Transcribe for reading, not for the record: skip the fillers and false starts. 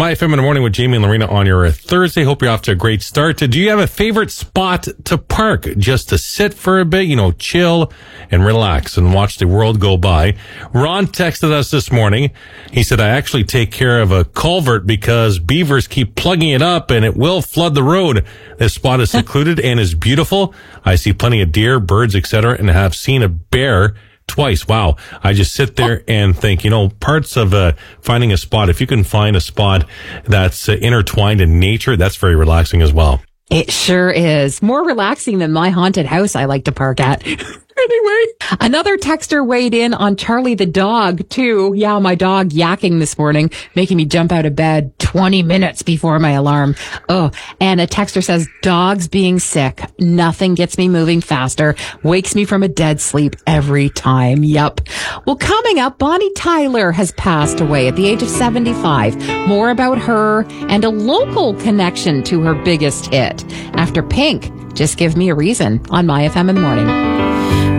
My FM in the morning with Jamie and Lorena on your Thursday. Hope you're off to a great start. Do you have a favorite spot to park just to sit for a bit, chill and relax and watch the world go by? Ron texted us this morning. He said, I actually take care of a culvert because beavers keep plugging it up and it will flood the road. This spot is secluded and is beautiful. I see plenty of deer, birds, etc., and have seen a bear twice. Wow. I just sit there and think, parts of finding a spot, if you can find a spot that's intertwined in nature, that's very relaxing as well. It sure is. More relaxing than my haunted house I like to park at. Anyway, another texter weighed in on Charlie the dog, too. Yeah, my dog yakking this morning, making me jump out of bed 20 minutes before my alarm. Oh, and a texter says, dogs being sick. Nothing gets me moving faster. Wakes me from a dead sleep every time. Yup. Well, coming up, Bonnie Tyler has passed away at the age of 75. More about her and a local connection to her biggest hit. After Pink, Just Give Me a Reason on My FM in the morning.